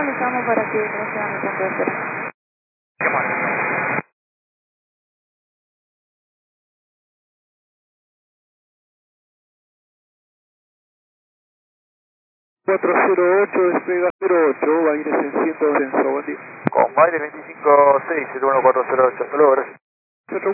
avisamos para que procedan al punto de espera. 408 despega 08, Baires en 100 descenso, buen día. Con Baires 25-6, 71408, hasta luego, gracias. Chau, chau.